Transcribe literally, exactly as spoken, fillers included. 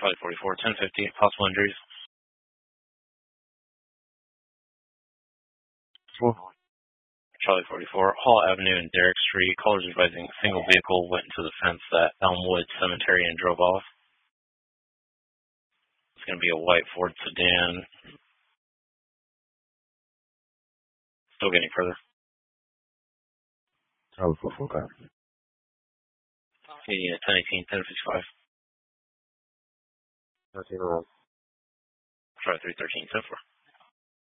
Charlie forty-four, ten fifty, possible injuries. Four. Charlie forty-four, Hall Avenue and Derrick Street. Callers advising single vehicle went into the fence at Elmwood Cemetery and drove off. It's going to be a white Ford sedan. Still getting further. Charlie forty-four, okay. Yeah, ten eighteen, ten fifty-five. thirteen around. Charlie three thirteen, ten four.